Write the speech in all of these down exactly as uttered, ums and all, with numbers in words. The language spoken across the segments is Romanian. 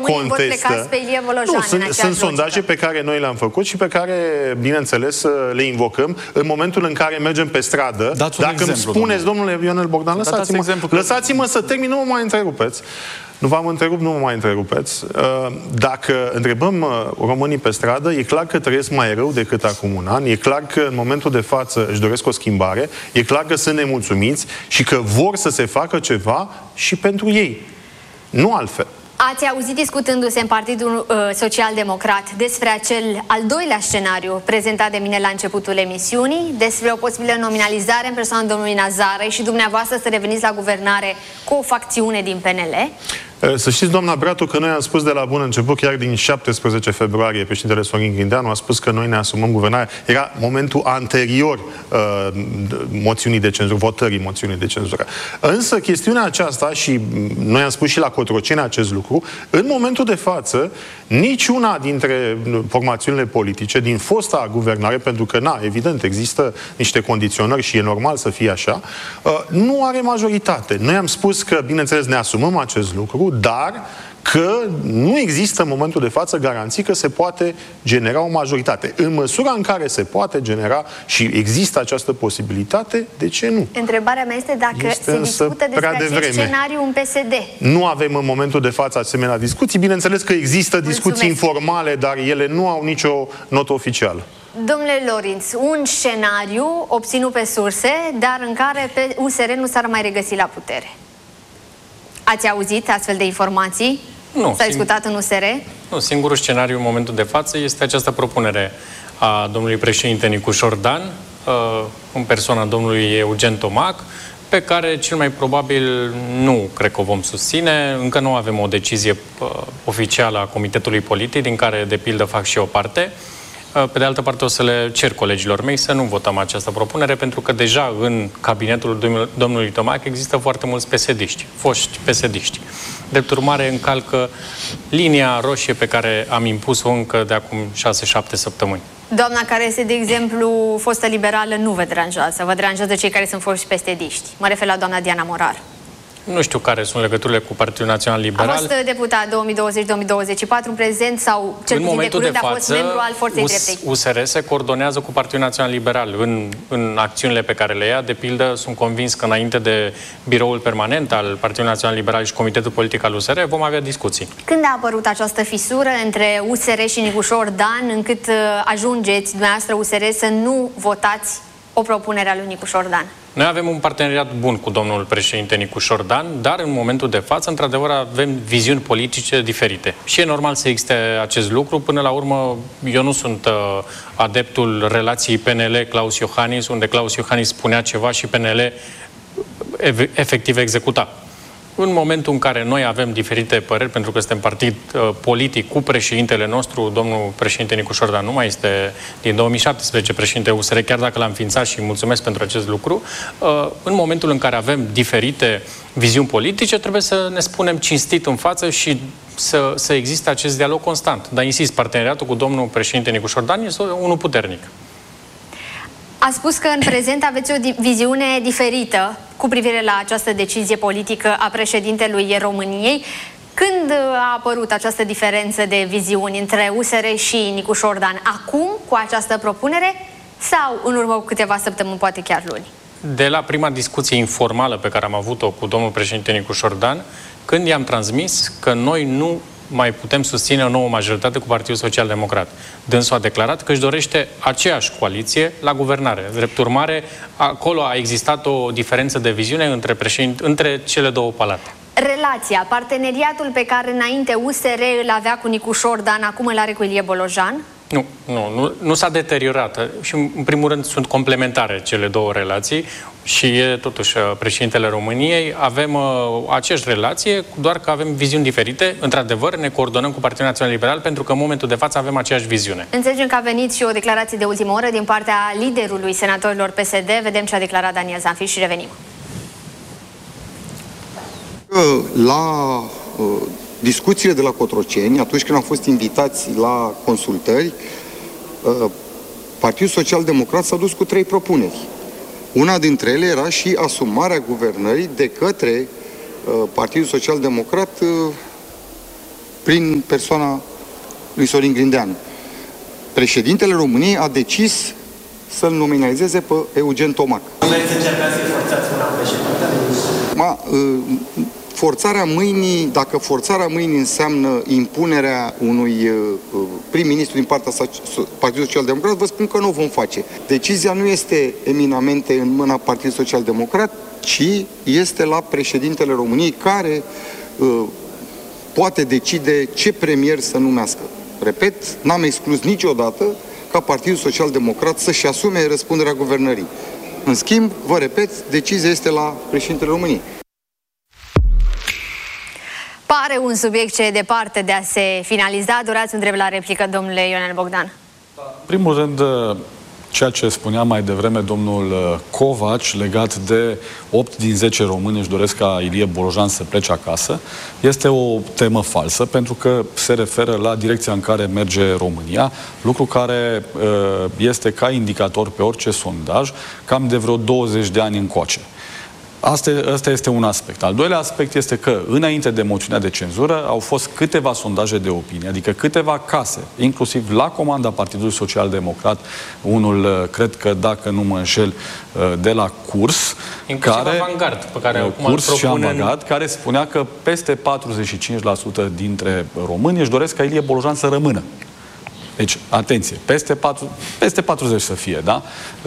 contestă. Nu, sunt, sunt sondaje pe care noi le-am făcut și pe care, bineînțeles, le invocăm în momentul în care mergem pe stradă. Dați Dacă îmi spuneți, domnule Ionel Bogdan, lăsați-mă lăsați-mă să termin, nu mă mai întrerupeți. Nu v-am întrerupt, nu mă mai întrerupeți. Dacă întrebăm românii pe stradă, e clar că trăiesc mai rău decât acum un an, e clar că în momentul de față își doresc o schimbare, e clar că sunt nemulțumiți și că vor să se facă ceva și pentru ei. Nu altfel. Ați auzit discutându-se în Partidul uh, Social-Democrat despre acel al doilea scenariu prezentat de mine la începutul emisiunii, despre o posibilă nominalizare în persoana domnului Nazare și dumneavoastră să reveniți la guvernare cu o facțiune din P N L? Să știți, doamna Bratu, că noi am spus de la bun început, chiar din șaptesprezece februarie, președintele Sorin Grindeanu a spus că noi ne asumăm guvernarea. Era momentul anterior uh, moțiunii de cenzură, votării moțiunii de cenzură. Însă, chestiunea aceasta, și noi am spus și la Cotroceni acest lucru, în momentul de față, niciuna dintre formațiunile politice din fosta guvernare, pentru că, na, evident, există niște condiționări și e normal să fie așa, uh, nu are majoritate. Noi am spus că, bineînțeles, ne asumăm acest lucru, dar că nu există în momentul de față garanții că se poate genera o majoritate. În măsura în care se poate genera și există această posibilitate, de ce nu? Întrebarea mea este dacă este se discută despre acest de scenariu în P S D. Nu avem în momentul de față asemenea discuții. Bineînțeles că există discuții Mulțumesc. informale, dar ele nu au nicio notă oficială. Domnule Lorinț, un scenariu obținut pe surse, dar în care pe U S R nu s-ar mai regăsi la putere. Ați auzit astfel de informații? Nu. S-a discutat în U S R? Nu, singurul scenariu în momentul de față este această propunere a domnului președinte Nicușor Dan, în persoana domnului Eugen Tomac, pe care cel mai probabil nu cred că o vom susține. Încă nu avem o decizie oficială a Comitetului Politic, din care, de pildă, fac și eu parte. Pe de altă parte, o să le cer colegilor mei să nu votăm această propunere, pentru că deja în cabinetul domnului Tomac există foarte mulți P S D-ști, foști P S D-ști. Drept urmare, încalcă linia roșie pe care am impus-o încă de acum șase șapte săptămâni. Doamna care este, de exemplu, fostă liberală, nu vă deranjează. Vă deranjează cei care sunt foști P S D-ști. Mă refer la doamna Diana Morar. Nu știu care sunt legăturile cu Partidul Național Liberal. A fost deputat două mii douăzeci două mii douăzeci și patru, în prezent, sau cel puțin de curând a fost membru al Forței Dreptei. U S R se coordonează cu Partidul Național Liberal în, în acțiunile pe care le ia. De pildă, sunt convins că înainte de biroul permanent al Partidului Național Liberal și Comitetul Politic al U S R vom avea discuții. Când a apărut această fisură între U S R și Nicușor Dan, încât ajungeți dumneavoastră U S R să nu votați o propunere a lui Nicușor Dan? Noi avem un parteneriat bun cu domnul președinte Nicușor Dan, dar în momentul de față, într-adevăr, avem viziuni politice diferite. Și e normal să existe acest lucru. Până la urmă, eu nu sunt uh, adeptul relației P N L-Klaus Iohannis, unde Klaus Iohannis spunea ceva și P N L efectiv executa. În momentul în care noi avem diferite păreri, pentru că suntem partid uh, politic cu președintele nostru, domnul președinte Nicușor Dan nu mai este din două mii șaptesprezece președinte U S R, chiar dacă l-am înființat și mulțumesc pentru acest lucru, uh, în momentul în care avem diferite viziuni politice, trebuie să ne spunem cinstit în față și să, să existe acest dialog constant. Dar insist, parteneriatul cu domnul președinte Nicușor Dan este unul puternic. A spus că în prezent aveți o viziune diferită cu privire la această decizie politică a președintelui României. Când a apărut această diferență de viziuni între U S R și Nicușor Dan? Acum, cu această propunere, sau în urmă cu câteva săptămâni, poate chiar luni? De la prima discuție informală pe care am avut-o cu domnul președinte Nicușor Dan, când i-am transmis că noi nu mai putem susține o nouă majoritate cu Partidul Social-Democrat. Dânsul a declarat că își dorește aceeași coaliție la guvernare. Drept urmare, acolo a existat o diferență de viziune între, președinte, între cele două palate. Relația, parteneriatul pe care înainte U S R îl avea cu Nicușor Dan, acum îl are cu Ilie Bolojan? Nu, nu, nu, nu s-a deteriorat. Și, în primul rând, sunt complementare cele două relații și e, totuși, președintele României. Avem uh, aceeași relație, doar că avem viziuni diferite. Într-adevăr, ne coordonăm cu Partidul Național Liberal pentru că, în momentul de față, avem aceeași viziune. Înțelegem că a venit și o declarație de ultimă oră din partea liderului senatorilor P S D. Vedem ce a declarat Daniel Zanfir și revenim. La uh, discuțiile de la Cotroceni, atunci când am fost invitați la consultări, uh, Partidul Social-Democrat s-a dus cu trei propuneri. Una dintre ele era și asumarea guvernării de către uh, Partidul Social-Democrat uh, prin persoana lui Sorin Grindeanu. Președintele României a decis să-l nominalizeze pe Eugen Tomac. Nu vreți să încercați să forțați una președintele? Ma, forțarea mâinii, dacă forțarea mâinii înseamnă impunerea unui prim-ministru din partea Partidului Social-Democrat, vă spun că nu o vom face. Decizia nu este eminamente în mâna Partidului Social-Democrat, ci este la președintele României, care uh, poate decide ce premier să numească. Repet, n-am exclus niciodată ca Partidul Social-Democrat să-și asume răspunderea guvernării. În schimb, vă repet, decizia este la președintele României. Pare un subiect ce e departe de a se finaliza. Durați un drept la replică, domnule Ionel Bogdan. În primul rând, ceea ce spunea mai devreme domnul Covaci legat de opt din zece români își doresc ca Ilie Bolojan să plece acasă, este o temă falsă, pentru că se referă la direcția în care merge România, lucru care este ca indicator pe orice sondaj, cam de vreo douăzeci de ani încoace. Asta, asta este un aspect. Al doilea aspect este că, înainte de moțiunea de cenzură, au fost câteva sondaje de opinie, adică câteva case, inclusiv la comanda Partidului Social-Democrat, unul, cred că, dacă nu mă înșel, de la Curs, inclusiv care, Avangard, pe care acum Curs și Avangard, în... care spunea că peste patruzeci și cinci la sută dintre români își doresc ca Ilie Bolojan să rămână. Deci, atenție, peste, patru, peste patruzeci să fie, da?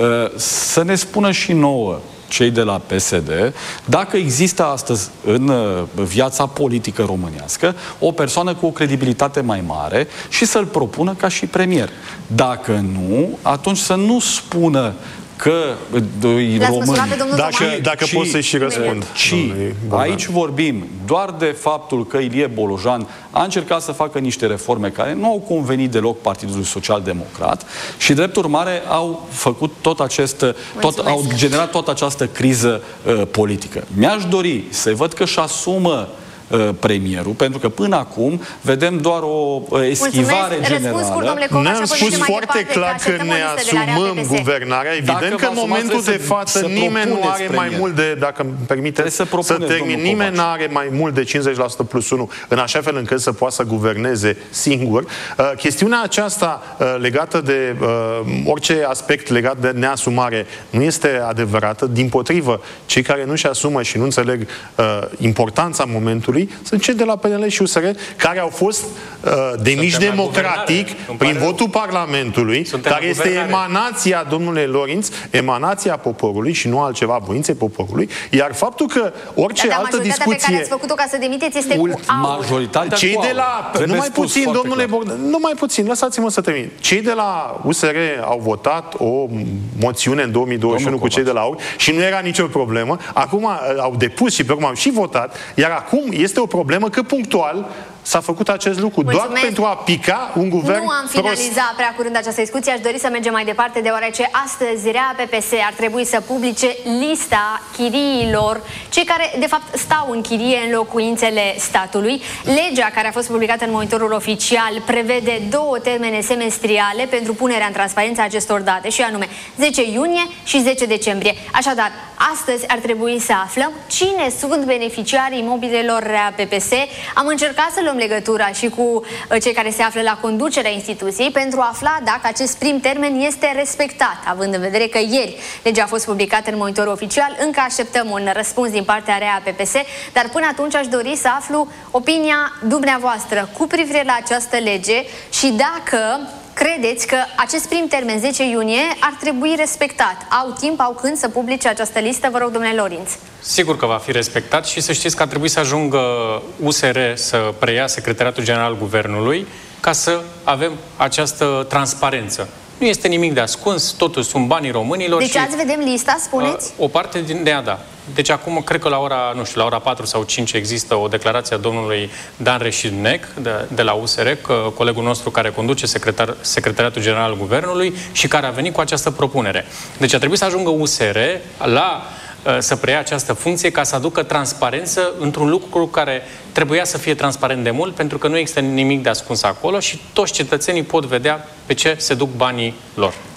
Să ne spună și nouă, cei de la P S D, dacă există astăzi în viața politică românească o persoană cu o credibilitate mai mare și să-l propună ca și premier. Dacă nu, atunci să nu spună că români... Dacă, dacă ci, pot să-i și răspund. Ci, aici vorbim doar de faptul că Ilie Bolojan a încercat să facă niște reforme care nu au convenit deloc Partidului Social-Democrat și, drept urmare, au făcut tot acest... Tot, au generat toată această criză uh, politică. Mi-aș dori să văd că își asumă premierul, pentru că până acum vedem doar o eschivare generală. Ne-am spus foarte clar că ne asumăm guvernarea. Evident că în momentul de față nimeni nu are mai mult de, dacă îmi permite să, să termin, nimeni nu are mai mult de cincizeci la sută plus unu, în așa fel încât să poată să guverneze singur. Uh, chestiunea aceasta uh, legată de uh, orice aspect legat de neasumare nu este adevărată. Dimpotrivă, cei care nu-și asumă și nu înțeleg uh, importanța momentului sunt cei de la P N L și U S R, care au fost uh, demiși democratic prin votul Parlamentului, Suntem care este emanația, domnule Lorinț, emanația poporului și nu altceva, voinței poporului, iar faptul că orice da, altă discuție... pe care ați făcut-o ca să demiteți este cu aur. Majoritatea Cei cu de la... aur. Nu mai puțin, domnule Bogdan, nu mai puțin, lăsați-mă să termin. Cei de la U S R au votat o moțiune în două mii douăzeci și unu cu cei de la aur și nu era nicio problemă. Acum au depus și pe urmă au și votat, iar acum este o problemă că punctual s-a făcut acest lucru. Mulțumesc. Doar pentru a pica un guvern Nu am finalizat prost. prea curând această discuție. Aș dori să mergem mai departe, deoarece astăzi R A P P S ar trebui să publice lista chiriilor, cei care de fapt stau în chirie în locuințele statului. Legea care a fost publicată în monitorul oficial prevede două termene semestriale pentru punerea în transparență a acestor date, și anume zece iunie și zece decembrie. Așadar, astăzi ar trebui să aflăm cine sunt beneficiarii imobilelor R A P P S. Am încercat să luăm legătura și cu cei care se află la conducerea instituției pentru a afla dacă acest prim termen este respectat, având în vedere că ieri legea a fost publicată în monitorul oficial. Încă așteptăm un răspuns din partea R A P P S, dar până atunci aș dori să aflu opinia dumneavoastră cu privire la această lege și dacă credeți că acest prim termen, zece iunie, ar trebui respectat. Au timp, au când să publice această listă? Vă rog, domnule Lorinț. Sigur că va fi respectat și să știți că ar trebui să ajungă U S R să preia Secretariatul General al Guvernului ca să avem această transparență. Nu este nimic de ascuns, totul sunt banii românilor. Deci și, azi vedem lista, spuneți? O parte din ea, da. Deci acum, cred că la ora, nu știu, la ora patru sau cinci există o declarație a domnului Dan Reșidnec de, de la U S R, că, colegul nostru care conduce secretar, Secretariatul General al Guvernului și care a venit cu această propunere. Deci a trebuit să ajungă U S R la să preia această funcție ca să aducă transparență într-un lucru care trebuia să fie transparent de mult, pentru că nu există nimic de ascuns acolo și toți cetățenii pot vedea pe ce se duc banii lor.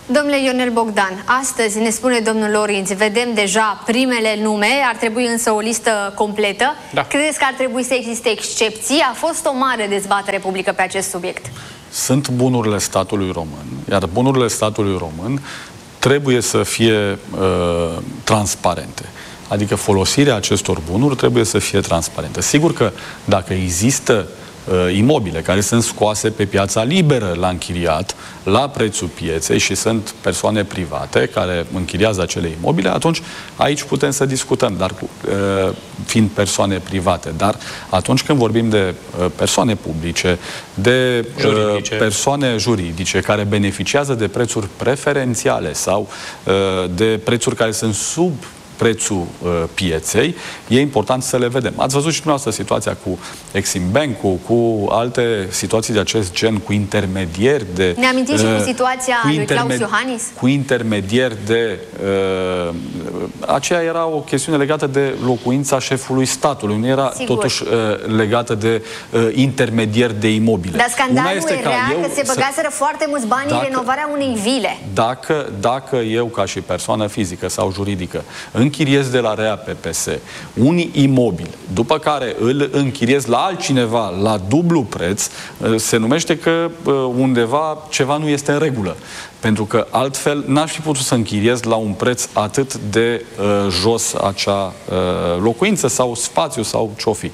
Domnule Ionel Bogdan, astăzi ne spune domnul Lorinț, vedem deja primele nume, ar trebui însă o listă completă. Da. Credeți că ar trebui să existe excepții? A fost o mare dezbatere publică pe acest subiect. Sunt bunurile statului român, iar bunurile statului român trebuie să fie uh, transparente. Adică folosirea acestor bunuri trebuie să fie transparentă. Sigur că dacă există uh, imobile care sunt scoase pe piața liberă la închiriat, la prețul pieței și sunt persoane private care închiriază acele imobile, atunci aici putem să discutăm, dar uh, fiind persoane private. Dar atunci când vorbim de uh, persoane publice, de juridice. Uh, persoane juridice care beneficiază de prețuri preferențiale sau uh, de prețuri care sunt sub prețul uh, pieței, e important să le vedem. Ați văzut și dumneavoastră situația cu Exim Bank-ul, cu alte situații de acest gen, cu intermedieri de... Ne amintim uh, și cu situația cu lui Claus Iohannis? Cu intermedieri de... Uh, aceea era o chestiune legată de locuința șefului statului, nu era Sigur. totuși uh, legată de uh, intermedieri de imobile. Dar scandalul era eu că se băgaseră să... foarte mulți bani dacă, în renovarea unei vile. Dacă, dacă eu, ca și persoană fizică sau juridică, închiriez de la R E A P P S un imobil, după care îl închiriez la altcineva la dublu preț, se numește că undeva ceva nu este în regulă. Pentru că altfel n-aș fi putut să închiriez la un preț atât de uh, jos acea uh, locuință sau spațiu sau ce-o fi.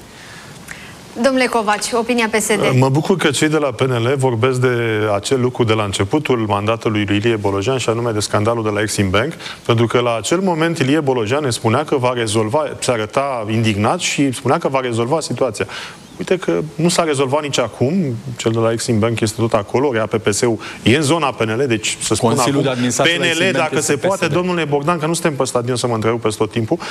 Domnule Covaci, opinia P S D. Mă bucur că cei de la P N L vorbesc de acel lucru de la începutul mandatului lui Ilie Bolojan și anume de scandalul de la Exim Bank, pentru că la acel moment Ilie Bolojan ne spunea că va rezolva, se arăta indignat și spunea că va rezolva situația. Uite că nu s-a rezolvat nici acum, cel de la Exim Bank este tot acolo, R E A P P S-ul e în zona P N L, deci să spun acum, P N L, dacă se poate, domnule Bogdan, că nu suntem pe stadion să mă întrerup peste tot timpul,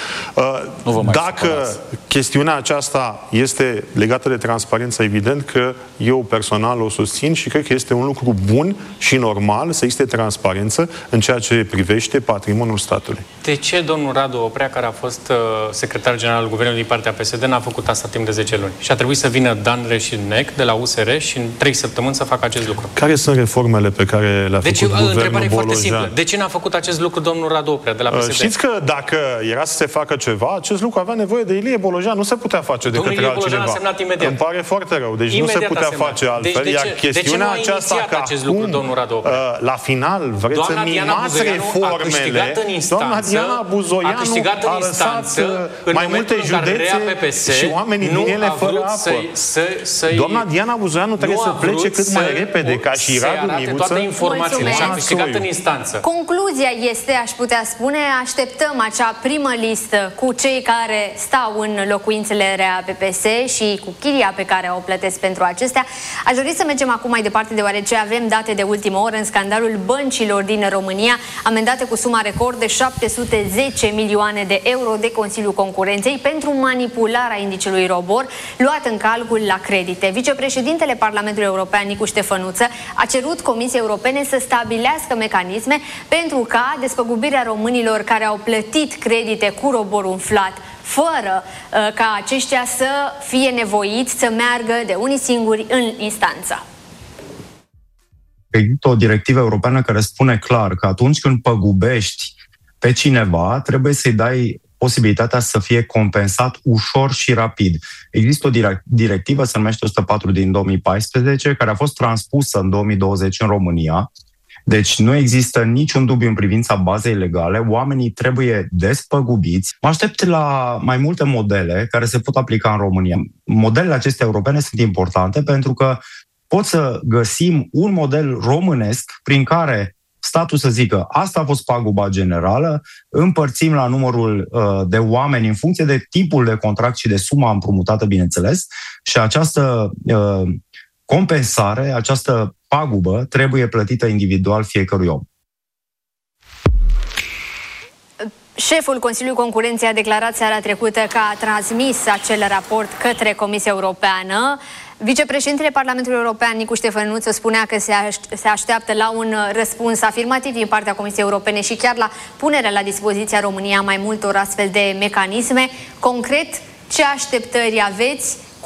uh, dacă supărați. Chestiunea aceasta este legată de transparență, evident că eu personal o susțin și cred că este un lucru bun și normal să existe transparență în ceea ce privește patrimoniul statului. De ce domnul Radu Oprea, care a fost uh, secretar general al guvernului din partea P S D, n-a făcut asta timp de zece luni? Și a trebuit să vină Dan Reșinec de la U S R și în trei săptămâni să facă acest lucru. Care sunt reformele pe care le-a deci, făcut guvernul întrebare Bolojan? Foarte simplă. De ce n-a făcut acest lucru domnul Radu Oprea de la P S D? Știți că dacă era să se facă ceva, acest lucru avea nevoie de Ilie Bolojan. Nu se putea face de domnul către Ilie altcineva. Bolojan a semnat imediat. Îmi pare foarte rău. Deci imediat nu se putea face altfel. Deci, Iar de ce, chestiunea de ce aceasta că acest acum, lucru, domnul Radu Oprea? la final, vreți doamna să mimați reformele. Doamna Diana Buzoianu a câștigat în instanță mai multe județe și oamenii din ele fără apă. Doamna Diana Buzoianu trebuie să plece cât mai repede, ca și Radu Miruță. Toate informațiile și a câștigat în instanță. Concluzia este, aș putea spune, așteptăm acea primă listă cu cei care stau în locuințele R E A P P S și cu chiria pe care o plătesc pentru acestea. Aș dori să mergem acum mai departe, deoarece avem date de ultimă oră în scandalul băncilor din România, amendate cu suma record de șapte sute zece milioane de euro de Consiliul Concurenței pentru manipularea indicelui ROBOR, luat în calcul la credite. Vicepreședintele Parlamentului European, Nicu Ștefănuță, a cerut Comisiei Europene să stabilească mecanisme pentru ca despăgubirea românilor care au plătit credite cu ROBOR umflat, fără uh, ca aceștia să fie nevoiți să meargă de unii singuri în instanță. Există o directivă europeană care spune clar că atunci când păgubești pe cineva, trebuie să-i dai posibilitatea să fie compensat ușor și rapid. Există o directivă, se numește o sută patru din două mii paisprezece, care a fost transpusă în două mii douăzeci în România. Deci nu există niciun dubiu în privința bazei legale, oamenii trebuie despăgubiți. Mă aștept la mai multe modele care se pot aplica în România. Modelele acestea europene sunt importante pentru că pot să găsim un model românesc prin care statul să zică, asta a fost paguba generală, împărțim la numărul uh, de oameni în funcție de tipul de contract și de suma împrumutată, bineînțeles, și această uh, compensare, această pagubă trebuie plătită individual fiecărui om. Șeful Consiliului Concurenței a declarat seara trecută că a transmis acel raport către Comisia Europeană. Vicepreședintele Parlamentului European, Nicu Ștefănuță, spunea că se, aș- se așteaptă la un răspuns afirmativ din partea Comisiei Europene și chiar la punerea la dispoziția României a mai multor astfel de mecanisme. Concret, ce așteptări aveți?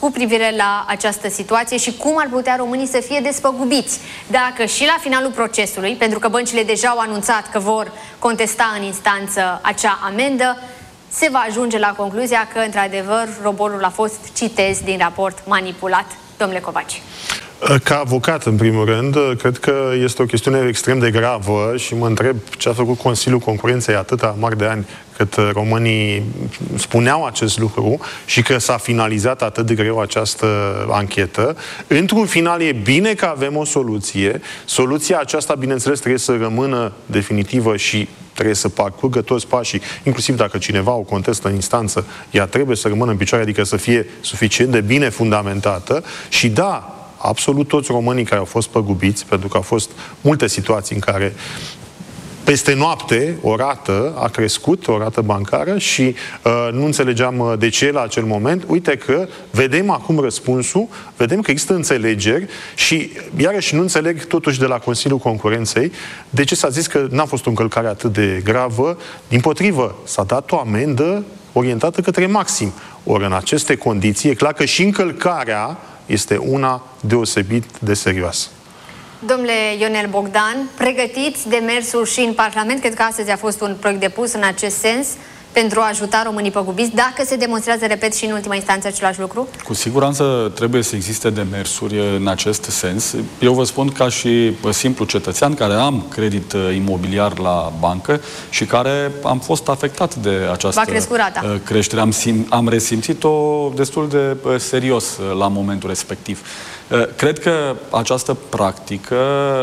cu privire la această situație și cum ar putea românii să fie despăgubiți dacă și la finalul procesului, pentru că băncile deja au anunțat că vor contesta în instanță acea amendă, se va ajunge la concluzia că, într-adevăr, roborul a fost, citez din raport, manipulat. Domnule Covaci. Ca avocat, în primul rând, cred că este o chestiune extrem de gravă și mă întreb ce a făcut Consiliul Concurenței atâta mari de ani cât românii spuneau acest lucru și că s-a finalizat atât de greu această anchetă. Într-un final e bine că avem o soluție. Soluția aceasta, bineînțeles, trebuie să rămână definitivă și trebuie să parcurgă toți pașii, inclusiv dacă cineva o contestă în instanță, ea trebuie să rămână în picioare, adică să fie suficient de bine fundamentată și da, absolut toți românii care au fost păgubiți, pentru că au fost multe situații în care peste noapte o rată a crescut, o rată bancară și uh, nu înțelegeam de ce la acel moment. Uite că vedem acum răspunsul, vedem că există înțelegeri și iarăși nu înțeleg totuși de la Consiliul Concurenței de ce s-a zis că n-a fost o încălcare atât de gravă. Dimpotrivă, s-a dat o amendă orientată către maxim. Ori în aceste condiții e clar că și încălcarea este una deosebit de serioasă. Domnule Ionel Bogdan, pregătiți demersul și în Parlament? Cred că astăzi a fost un proiect depus în acest sens pentru a ajuta românii păgubiți, dacă se demonstrează, repet, și în ultima instanță același lucru? Cu siguranță trebuie să existe demersuri în acest sens. Eu vă spun ca și simplu cetățean care am credit imobiliar la bancă și care am fost afectat de această creștere. Am, sim, am resimțit-o destul de serios la momentul respectiv. Cred că această practică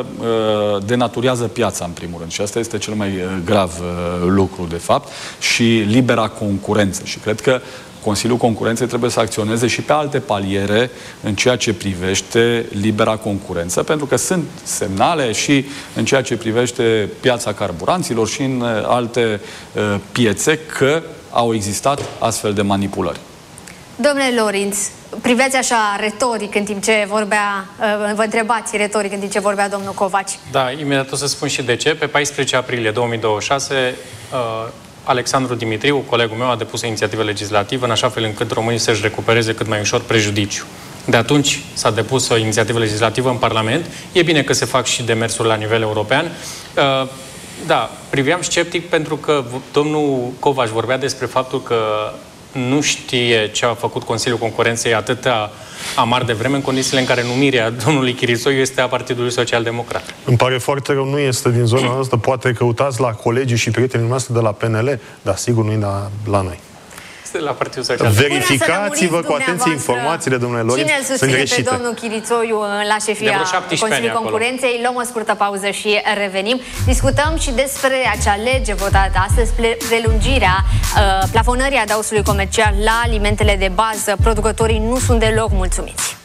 denaturează piața, în primul rând, și asta este cel mai grav lucru, de fapt, și libera concurență. Și cred că Consiliul Concurenței trebuie să acționeze și pe alte paliere în ceea ce privește libera concurență, pentru că sunt semnale și în ceea ce privește piața carburanților și în alte piețe că au existat astfel de manipulări. Domnule Lorinț, priveați așa retoric în timp ce vorbea, vă întrebați retoric în timp ce vorbea domnul Covaci. Da, imediat o să spun și de ce. Pe paisprezece aprilie două mii douăzeci și șase, uh, Alexandru Dimitriu, colegul meu, a depus o inițiativă legislativă în așa fel încât românii să-și recupereze cât mai ușor prejudiciu. De atunci s-a depus o inițiativă legislativă în Parlament. E bine că se fac și demersuri la nivel european. Uh, da, priveam sceptic pentru că domnul Covaci vorbea despre faptul că nu știe ce a făcut Consiliul Concurenței atâta amar de vreme, în condițiile în care numirea domnului Chirițoiu este a Partidului Social Democrat. Îmi pare foarte rău, nu este din zona noastră, poate căutați la colegii și prietenii noastre de la P N L, dar sigur nu e la, la noi. Este la Partidul Social Democrat. Verificați-vă cu atenție informațiile, domnule Lorinț, cine îl susține pe domnul Chirițoiu la șefia Consiliului Concurenței? Luăm o scurtă pauză și revenim. Discutăm și despre acea lege votată astăzi, prelungirea uh, plafonării adaosului comercial la alimentele de bază. Producătorii nu sunt deloc mulțumiți.